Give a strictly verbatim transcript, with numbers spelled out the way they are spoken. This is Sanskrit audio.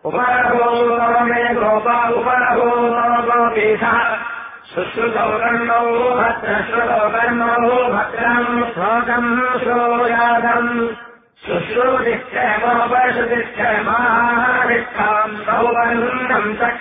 उपरभो मे गोपा उपरभो गोपीशः शुश्रुतौ कर्णौ भद्रश्रुतौ कर्णौ भद्रम् श्लोकम् श्रूयादम् शुश्रूतिश्चयमोपश्रुतिश्चयमारिष्ठाम् सौवर्णम्